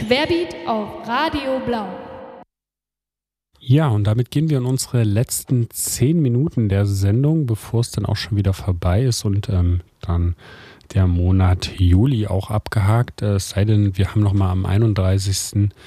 Querbeat auf Radio Blau. Ja, und damit gehen wir in unsere letzten 10 Minuten der Sendung, bevor es dann auch schon wieder vorbei ist und dann der Monat Juli auch abgehakt. Es sei denn, wir haben nochmal am 31.